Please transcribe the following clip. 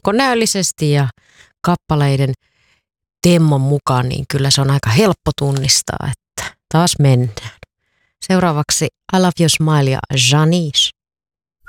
ulkonäöllisesti ja kappaleiden temmon mukaan, niin kyllä se on aika helppo tunnistaa, että taas mennään. Seuraavaksi I Love Your Smile ja Janice.